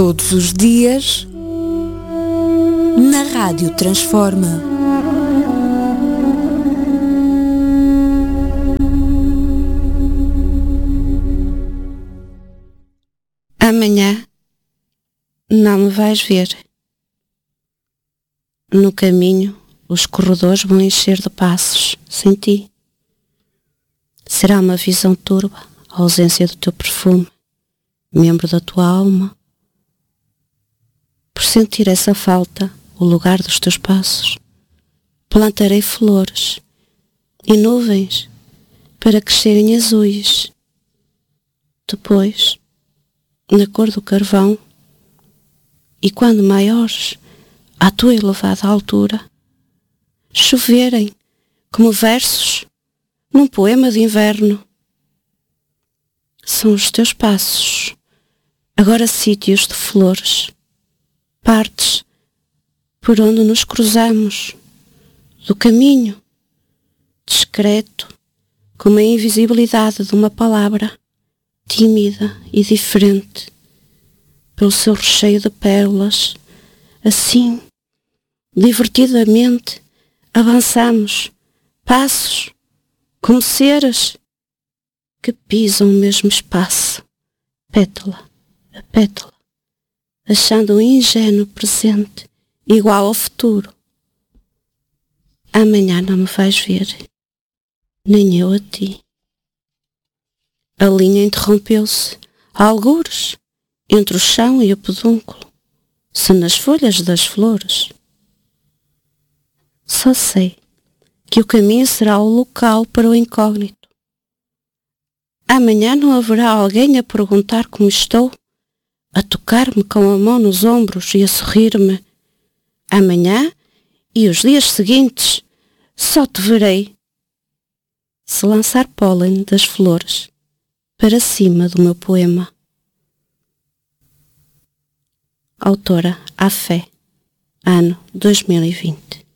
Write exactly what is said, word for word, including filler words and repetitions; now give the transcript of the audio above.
Todos os dias, na Rádio Transforma. Amanhã não me vais ver. No caminho, os corredores vão encher de passos sem ti. Será uma visão turva, a ausência do teu perfume, membro da tua alma. Por sentir essa falta, o lugar dos teus passos, plantarei flores e nuvens para crescerem azuis. Depois, na cor do carvão, e quando maiores, à tua elevada altura, choverem como versos num poema de inverno. São os teus passos, agora sítios de flores, partes por onde nos cruzamos, do caminho, discreto, como a invisibilidade de uma palavra, tímida e diferente, pelo seu recheio de pérolas. Assim, divertidamente, avançamos, passos, como seres que pisam o mesmo espaço, pétala a pétala, achando um ingênuo presente igual ao futuro. Amanhã não me vais ver, nem eu a ti. A linha interrompeu-se, a algures, entre o chão e o pedúnculo, se nas folhas das flores. Só sei que o caminho será o local para o incógnito. Amanhã não haverá alguém a perguntar como estou, a tocar-me com a mão nos ombros e a sorrir-me. Amanhã e os dias seguintes só te verei se lançar pólen das flores para cima do meu poema. Autora A Fé, ano dois mil e vinte.